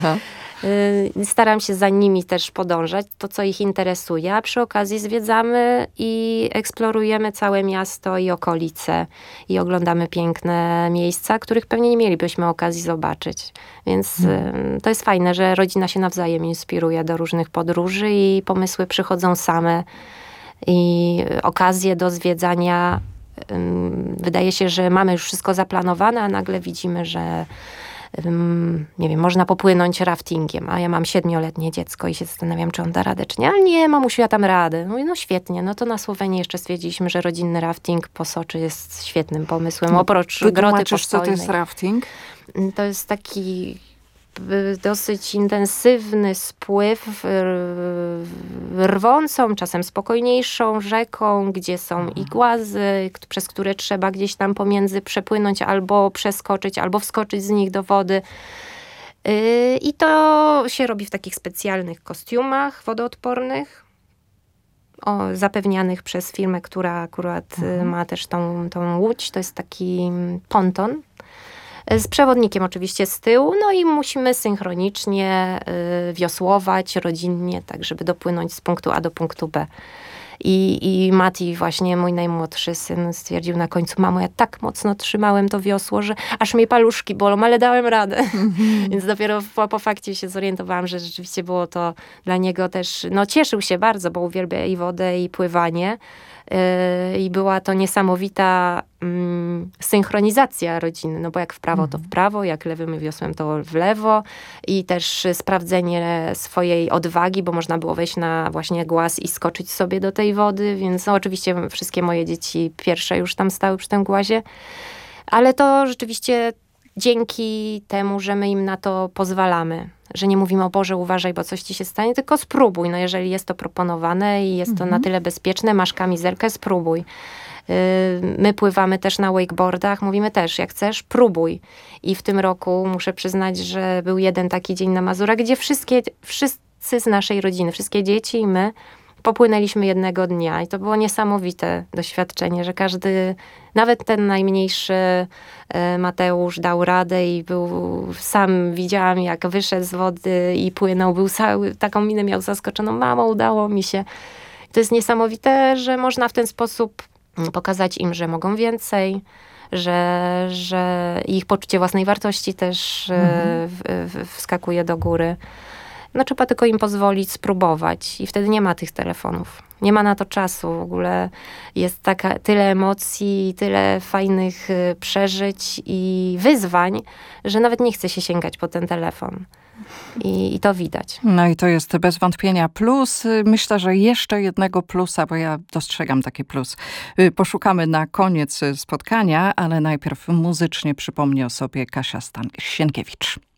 Staram się za nimi też podążać, to co ich interesuje, a przy okazji zwiedzamy i eksplorujemy całe miasto i okolice i oglądamy piękne miejsca, których pewnie nie mielibyśmy okazji zobaczyć. Więc to jest fajne, że rodzina się nawzajem inspiruje do różnych podróży i pomysły przychodzą same i okazje do zwiedzania. Wydaje się, że mamy już wszystko zaplanowane, a nagle widzimy, że nie wiem, można popłynąć raftingiem, a ja mam 7-letnie dziecko i się zastanawiam, czy on da radę, czy nie. Ale nie, mamusiu, ja tam radę. Mówię, no świetnie. No to na Słowenii jeszcze stwierdziliśmy, że rodzinny rafting po Soczu jest świetnym pomysłem. Oprócz groty postojnej. Co to jest rafting? To jest taki dosyć intensywny spływ rwącą, czasem spokojniejszą rzeką, gdzie są i głazy, przez które trzeba gdzieś tam pomiędzy przepłynąć albo przeskoczyć, albo wskoczyć z nich do wody. I to się robi w takich specjalnych kostiumach wodoodpornych, zapewnianych przez firmę, która akurat ma też tą łódź. To jest taki ponton. Z przewodnikiem oczywiście z tyłu, no i musimy synchronicznie wiosłować rodzinnie, tak żeby dopłynąć z punktu A do punktu B. I Mati, właśnie mój najmłodszy syn, stwierdził na końcu, mamo, ja tak mocno trzymałem to wiosło, że aż mnie paluszki bolą, ale dałem radę. Więc dopiero po fakcie się zorientowałam, że rzeczywiście było to dla niego też, no cieszył się bardzo, bo uwielbia i wodę, i pływanie. I była to niesamowita synchronizacja rodziny, no bo jak w prawo, to w prawo, jak lewym wiosłem, to w lewo i też sprawdzenie swojej odwagi, bo można było wejść na właśnie głaz i skoczyć sobie do tej wody, więc no, oczywiście wszystkie moje dzieci pierwsze już tam stały przy tym głazie, ale to rzeczywiście dzięki temu, że my im na to pozwalamy, że nie mówimy, o Boże, uważaj, bo coś ci się stanie, tylko spróbuj. No jeżeli jest to proponowane i jest to na tyle bezpieczne, masz kamizelkę, spróbuj. My pływamy też na wakeboardach, mówimy też, jak chcesz, próbuj. I w tym roku muszę przyznać, że był jeden taki dzień na Mazurach, gdzie wszyscy z naszej rodziny, wszystkie dzieci i my popłynęliśmy jednego dnia i to było niesamowite doświadczenie, że każdy, nawet ten najmniejszy Mateusz dał radę i sam widziałam, jak wyszedł z wody i płynął, był cały, taką minę miał zaskoczoną, mamo, udało mi się. To jest niesamowite, że można w ten sposób pokazać im, że mogą więcej, że ich poczucie własnej wartości też wskakuje do góry. No trzeba tylko im pozwolić spróbować i wtedy nie ma tych telefonów. Nie ma na to czasu. W ogóle jest tyle emocji, tyle fajnych przeżyć i wyzwań, że nawet nie chce się sięgać po ten telefon. I to widać. No i to jest bez wątpienia plus. Myślę, że jeszcze jednego plusa, bo ja dostrzegam taki plus, poszukamy na koniec spotkania, ale najpierw muzycznie przypomni o sobie Kasia Sienkiewicz.